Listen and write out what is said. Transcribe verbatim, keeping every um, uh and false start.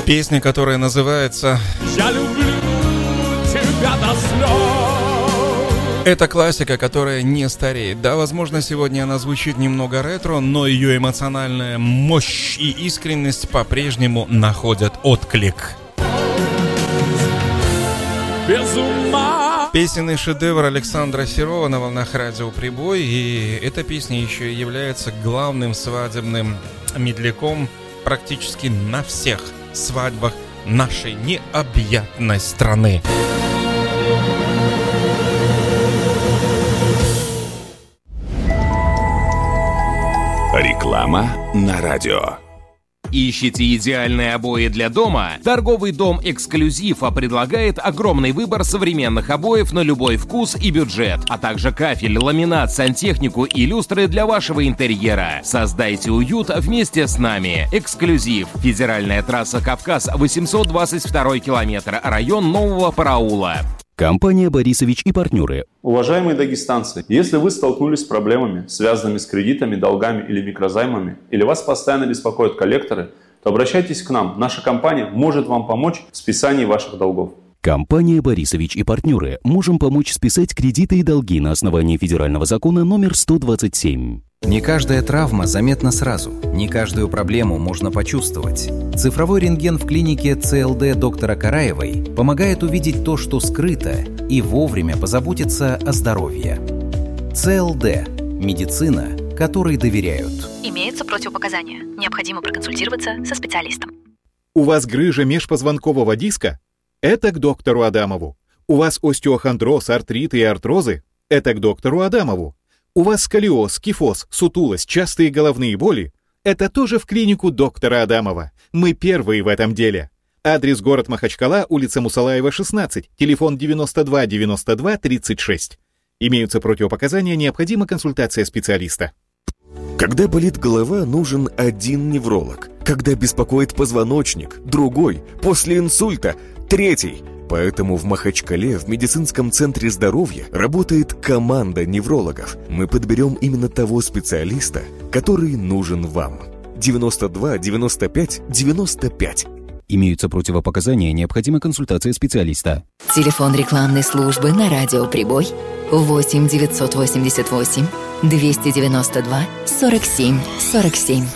Песня, которая называется «Я люблю тебя до слез». Это классика, которая не стареет. Да, возможно, сегодня она звучит немного ретро, но ее эмоциональная мощь и искренность по-прежнему находят отклик. Без ума. Песенный шедевр Александра Серова на волнах радио «Прибой». И эта песня еще и является главным свадебным медляком практически на всех свадьбах нашей необъятной страны. Реклама на радио. Ищите идеальные обои для дома? Торговый дом «Эксклюзив» предлагает огромный выбор современных обоев на любой вкус и бюджет, а также кафель, ламинат, сантехнику и люстры для вашего интерьера. Создайте уют вместе с нами. «Эксклюзив». Федеральная трасса «Кавказ», восемьсот двадцать второй километр, район Нового Параула. Компания «Борисович и партнеры». Уважаемые дагестанцы, если вы столкнулись с проблемами, связанными с кредитами, долгами или микрозаймами, или вас постоянно беспокоят коллекторы, то обращайтесь к нам. Наша компания может вам помочь в списании ваших долгов. Компания «Борисович и партнеры». Можем помочь списать кредиты и долги на основании федерального закона номер сто двадцать семь. Не каждая травма заметна сразу, не каждую проблему можно почувствовать. Цифровой рентген в клинике цэ эл дэ доктора Караевой помогает увидеть то, что скрыто, и вовремя позаботиться о здоровье. цэ эл дэ – медицина, которой доверяют. Имеются противопоказания. Необходимо проконсультироваться со специалистом. У вас грыжа межпозвонкового диска? Это к доктору Адамову. У вас остеохондроз, артриты и артрозы? Это к доктору Адамову. У вас сколиоз, кифоз, сутулость, частые головные боли? Это тоже в клинику доктора Адамова. Мы первые в этом деле. Адрес: город Махачкала, улица Мусалаева, шестнадцать, телефон девяносто два девяносто два тридцать шесть. Имеются противопоказания, необходима консультация специалиста. Когда болит голова, нужен один невролог. Когда беспокоит позвоночник, другой. После инсульта – третий. Поэтому в Махачкале в медицинском центре здоровья работает команда неврологов. Мы подберем именно того специалиста, который нужен вам. девяносто два девяносто пять девяносто пять. Имеются противопоказания, необходима консультация специалиста. Телефон рекламной службы на радио «Прибой» восемь девятьсот восемьдесят восемь двести девяносто два сорок семь сорок семь.